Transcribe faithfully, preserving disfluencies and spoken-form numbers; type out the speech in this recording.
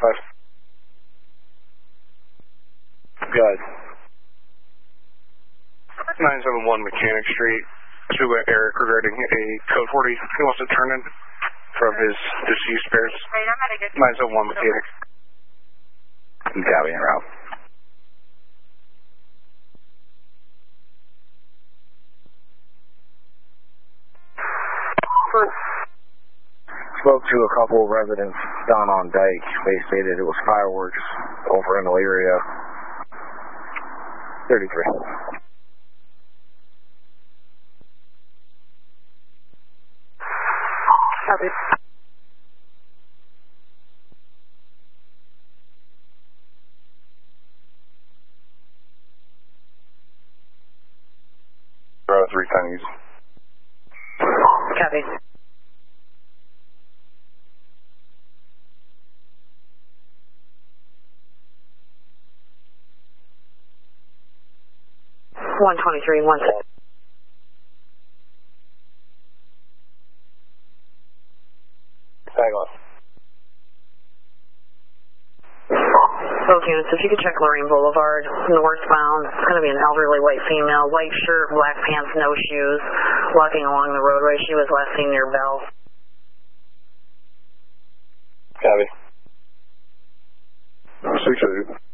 five. Good. nine seven one Mechanic Street. To Eric regarding a code forty. He wants to turn in from his deceased spares. nine seven one Mechanic. Copy, en route. Spoke to a couple of residents down on Dyke. They stated it was fireworks over in the area. thirty-three. Copy. Uh, three pennies. Copy. one twenty-three, one six. Tag on. Both units, if you could check Lorraine Boulevard, northbound. It's going to be an elderly white female, white shirt, black pants, no shoes, walking along the roadway. She was last seen near Bell. Copy. six eight.